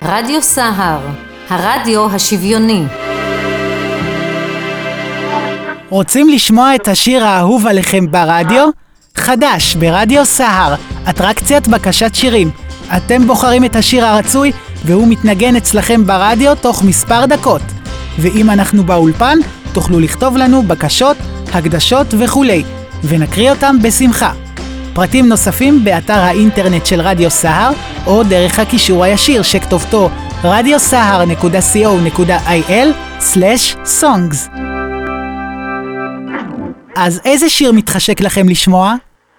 רדיו סהר, הרדיו השוויוני. רוצים לשמוע את השיר האהוב עליכם ברדיו? חדש ברדיו סהר, אטרקציית בקשת שירים. אתם בוחרים את השיר הרצוי והוא מתנגן אצלכם ברדיו תוך מספר דקות. ואם אנחנו באולפן, תוכלו לכתוב לנו בקשות, הקדשות וכולי, ונקריא אותם בשמחה. פרטים נוספים באתר האינטרנט של רדיו סהר, או דרך הקישור הישיר שכתובתו radiosahar.co.il/songs. אז איזה שיר מתחשק לכם לשמוע?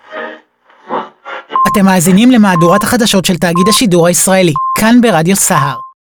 אתם מאזינים למהדורת החדשות של תאגיד השידור הישראלי, כאן ברדיו סהר.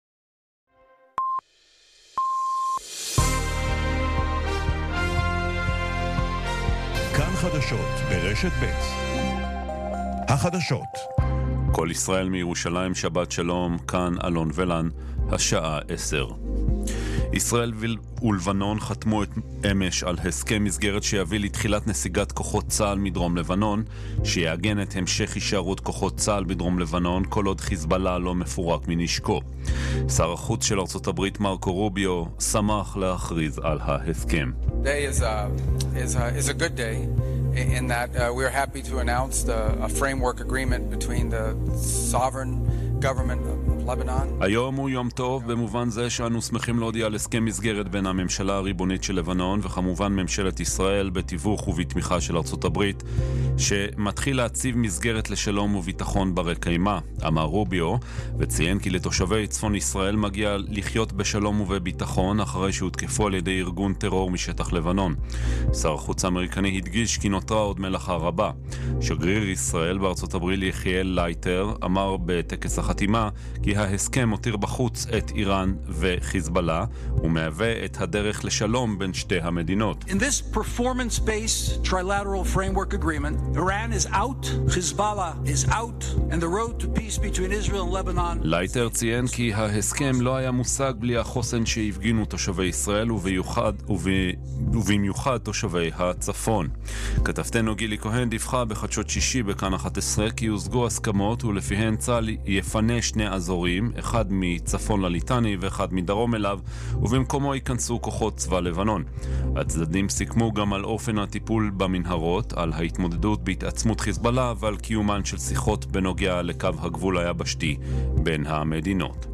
כאן חדשות ברשת ב'. החדשות. כל ישראל מירושלים, שבת שלום, כאן אלון ולן, השעה 10. ישראל ולבנון חתמו אמש על הסכם מסגרת שיביא לתחילת נסיגת כוחות צה"ל מדרום לבנון, שיעגן את המשך הישארות כוחות צה"ל בדרום לבנון כל עוד חיזבאללה לא מפורק מנשקו. שר החוץ של ארצות הברית מרקו רוביו שמח להכריז על ההסכם. Today is a good day in that we're happy to announce a framework agreement between the sovereign government of Lebanon. היום הוא יום טוב במובן זה שאנו שמחים להודיע על הסכם מסגרת בין הממשלה הריבונית של לבנון וכמובן ממשלת ישראל בתיווך ובתמיכה של ארצות הברית, שמתחיל להציב מסגרת לשלום וביטחון ברי קיימא, אמר רוביו, וציין כי לתושבי צפון ישראל מגיע לחיות בשלום ובביטחון אחרי שהותקפו על ידי ארגון טרור משטח לבנון. שר החוץ האמריקני הדגיש כי נותרה עוד מלאכה רבה. שגריר ישראל בארצות הברית יחיאל לייטר אמר בטקס החתימה כי ההסכם מותיר בחוץ את איראן וחיזבאללה ומהווה את הדרך לשלום בין שתי המדינות. In this performance-based trilateral framework agreement, Iran is out, Hezbollah is out, and the road to peace between Israel and Lebanon. לייטר ציין כי ההסכם לא היה מושג בלי החוסן שהפגינו תושבי ישראל ובמיוחד תושבי הצפון. כתבתנו גילי כהן דיווחה בחדשות שישי בכאן 11 כי הושגו הסכמות ולפיהן צה"ל יפנה שני אזורים, אחד מצפון לליטני ואחד מדרום אליו, ובמקומו ייכנסו כוחות צבא לבנון. הצדדים סיכמו גם על אופן הטיפול במנהרות, על ההתמודדות בהתעצמות חיזבאללה ועל קיומן של שיחות בנוגע לקו הגבול היבשתי בין המדינות.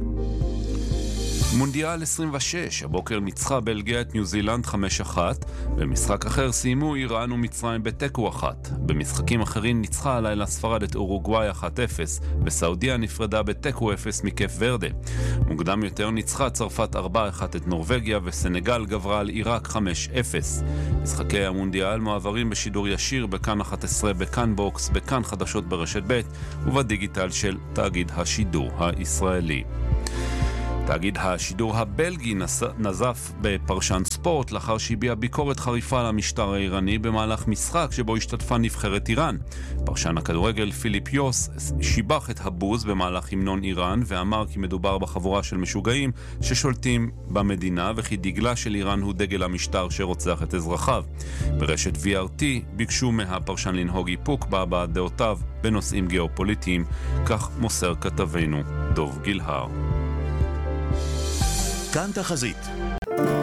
מונדיאל 26, הבוקר ניצחה בלגיה את ניו זילנד 5-1, במשחק אחר סיימו איראן ומצרים בתיקו 1. במשחקים אחרים ניצחה הלילה ספרד את אורוגוואי 1-0, וסעודיה נפרדה בתיקו 0 מכיף ורדה. מוקדם יותר ניצחה צרפת 4-1 את נורווגיה, וסנגל גברה על עיראק 5-0. משחקי המונדיאל מועברים בשידור ישיר בכאן 11, בכאן בוקס, בכאן חדשות ברשת ב' ובדיגיטל של תאגיד השידור הישראלי. תאגיד השידור הבלגי נזף בפרשן ספורט לאחר שהביע ביקורת חריפה על המשטר האיראני במהלך משחק שבו השתתפה נבחרת איראן. פרשן הכדורגל פיליפ יוס שיבח את הבוז במהלך המנון איראן ואמר כי מדובר בחבורה של משוגעים ששולטים במדינה וכי דגלה של איראן הוא דגל המשטר שרוצח את אזרחיו. ברשת VRT ביקשו מהפרשן לנהוג איפוק בהבעת דעותיו בנושאים גיאופוליטיים, כך מוסר כתבנו דוב גילהר. כאן תחזית.